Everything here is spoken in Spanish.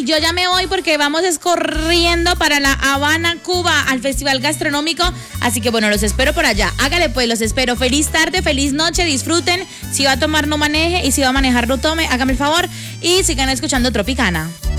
yo ya me voy porque vamos corriendo para La Habana, Cuba, al Festival Gastronómico. Así que bueno, los espero por allá. Hágale pues, los espero. Feliz tarde, feliz noche, disfruten. Si va a tomar, no maneje. Y si va a manejar, no tome. Hágame el favor. Y sigan escuchando Tropicana.